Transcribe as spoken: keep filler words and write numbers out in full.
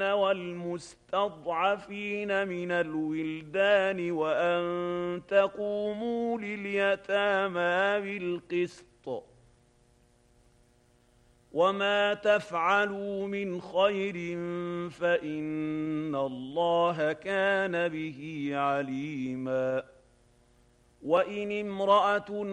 والمستضعفين من الولدان وأن تقوموا لليتامى بالقسط وما تفعلوا من خير فإن الله كان به عليما وإن امرأة